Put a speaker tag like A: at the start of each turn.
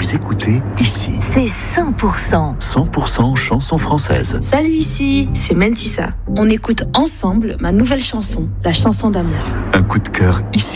A: vous écoutez ici.
B: C'est 100%.
A: 100% chansons françaises.
C: Salut, ici, c'est Mentissa. On écoute ensemble ma nouvelle chanson, la chanson d'amour.
A: Un coup de cœur ici.